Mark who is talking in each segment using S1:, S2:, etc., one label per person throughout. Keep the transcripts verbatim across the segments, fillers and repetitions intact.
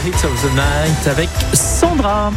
S1: Hits of the Night avec Sandra.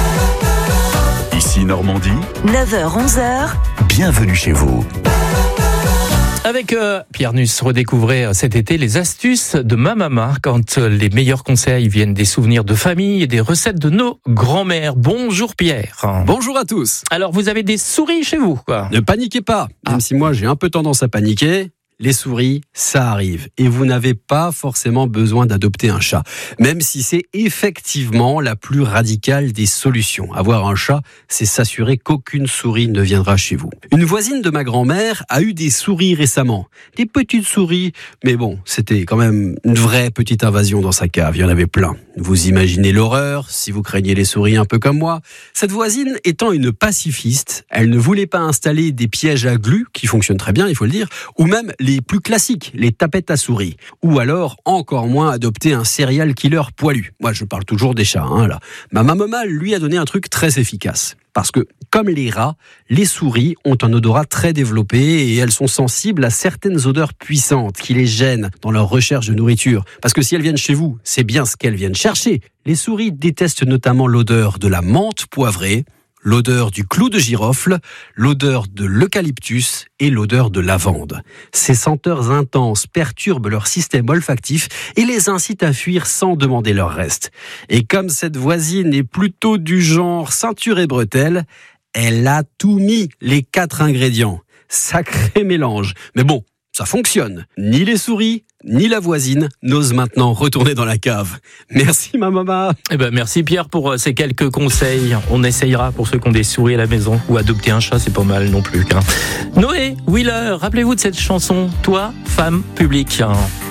S2: Ici Normandie,
S3: neuf heures onze heures.
S2: Bienvenue chez vous.
S1: Avec euh, Pierre Nuss, redécouvrez cet été les astuces de ma maman quand les meilleurs conseils viennent des souvenirs de famille et des recettes de nos grands-mères. Bonjour Pierre.
S4: Bonjour à tous.
S1: Alors vous avez des souris chez vous, quoi.
S4: Ne paniquez pas, même
S1: Ah.
S4: si moi j'ai un peu tendance à paniquer. Les souris, ça arrive. Et vous n'avez pas forcément besoin d'adopter un chat. Même si c'est effectivement la plus radicale des solutions. Avoir un chat, c'est s'assurer qu'aucune souris ne viendra chez vous. Une voisine de ma grand-mère a eu des souris récemment. Des petites souris. Mais bon, c'était quand même une vraie petite invasion dans sa cave. Il y en avait plein. Vous imaginez l'horreur, si vous craignez les souris un peu comme moi. Cette voisine étant une pacifiste, elle ne voulait pas installer des pièges à glu, qui fonctionnent très bien, il faut le dire, ou même les plus classiques, les tapettes à souris. Ou alors, encore moins, adopter un serial killer poilu. Moi, je parle toujours des chats, hein, là. Ma maman lui a donné un truc très efficace. Parce que, comme les rats, les souris ont un odorat très développé et elles sont sensibles à certaines odeurs puissantes qui les gênent dans leur recherche de nourriture. Parce que si elles viennent chez vous, c'est bien ce qu'elles viennent chercher. Les souris détestent notamment l'odeur de la menthe poivrée, l'odeur du clou de girofle, l'odeur de l'eucalyptus et l'odeur de lavande. Ces senteurs intenses perturbent leur système olfactif et les incitent à fuir sans demander leur reste. Et comme cette voisine est plutôt du genre ceinture et bretelles, elle a tout mis, les quatre ingrédients. Sacré mélange. Mais bon, ça fonctionne. Ni les souris, ni la voisine n'osent maintenant retourner dans la cave. Merci ma maman.
S1: Eh ben, merci Pierre pour ces quelques conseils. On essayera pour ceux qui ont des souris à la maison. Ou adopter un chat, c'est pas mal non plus. Hein. Noé Wheeler, rappelez-vous de cette chanson, Toi, femme publique.